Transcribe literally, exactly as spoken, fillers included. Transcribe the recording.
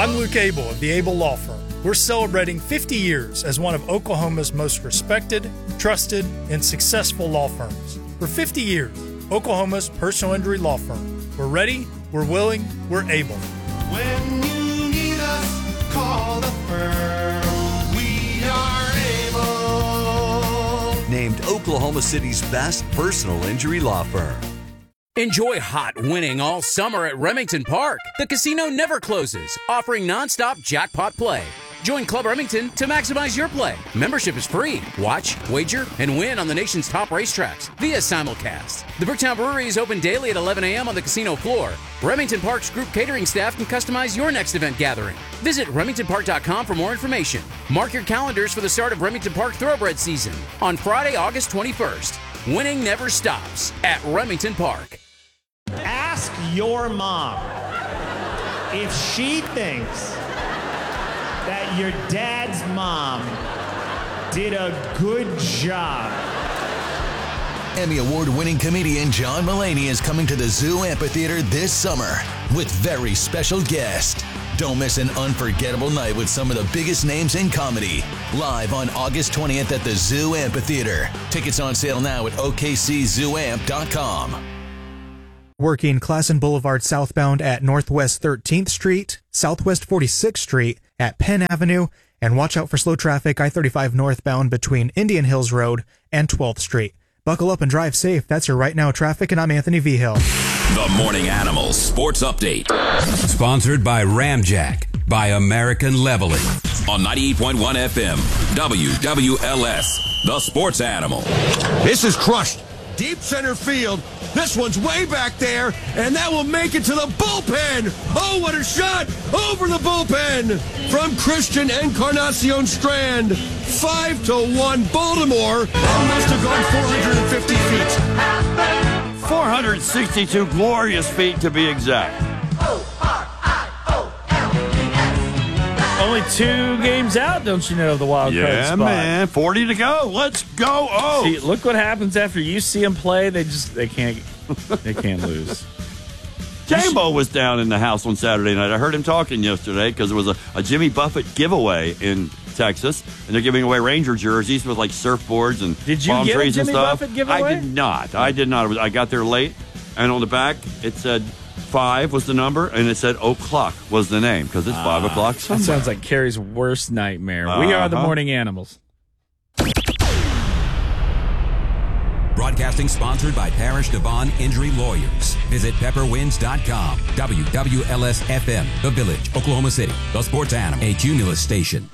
I'm Luke Abel of the Abel Law Firm. We're celebrating fifty years as one of Oklahoma's most respected, trusted, and successful law firms. For fifty years, Oklahoma's personal injury law firm. We're ready, we're willing, we're able. When you need us, call the firm. We are able. Named Oklahoma City's best personal injury law firm. Enjoy hot winning all summer at Remington Park. The casino never closes, offering nonstop jackpot play. Join Club Remington to maximize your play. Membership is free. Watch, wager, and win on the nation's top racetracks via simulcast. The Bricktown Brewery is open daily at eleven a.m. on the casino floor. Remington Park's group catering staff can customize your next event gathering. Visit remington park dot com for more information. Mark your calendars for the start of Remington Park Thoroughbred season on Friday, August twenty-first. Winning never stops at Remington Park. Ask your mom if she thinks that your dad's mom did a good job. Emmy Award-winning comedian John Mulaney is coming to the Zoo Amphitheater this summer with very special guest. Don't miss an unforgettable night with some of the biggest names in comedy. Live on August twentieth at the Zoo Amphitheater. Tickets on sale now at O K C zoo amp dot com. Working Classen Boulevard southbound at Northwest thirteenth Street, Southwest forty-sixth Street at Penn Avenue, and watch out for slow traffic I thirty-five northbound between Indian Hills Road and twelfth Street. Buckle up and drive safe. That's your Right Now Traffic, and I'm Anthony Vigil. The Morning Animals Sports Update. Sponsored by Ramjack by American Leveling. On ninety-eight point one F M, W W L S, The Sports Animal. This is crushed. Deep center field. This one's way back there, and that will make it to the bullpen. Oh, what a shot over the bullpen from Christian Encarnacion Strand. Five to one, Baltimore. That must have gone four hundred fifty feet. four hundred sixty-two glorious feet to be exact. Only two games out, don't you know, the wild card yeah, spot. Yeah, man. forty to go. Let's go. Oh, see, look what happens after you see them play. They just they can't they can't lose. J-Mo was down in the house on Saturday night. I heard him talking yesterday because there was a, a Jimmy Buffett giveaway in Texas, and they're giving away Ranger jerseys with like surfboards and did you palm get trees a Jimmy and stuff. Buffett giveaway? I did not. I did not. I got there late, and on the back it said five was the number, and it said o'clock was the name because it's uh, five o'clock. That somewhere. sounds like Carrie's worst nightmare. Uh-huh. We are the Morning Animals. Broadcasting sponsored by Parish Devon Injury Lawyers. Visit pepper winds dot com. W W L S F M, The Village, Oklahoma City. The Sports Animal, a Cumulus station.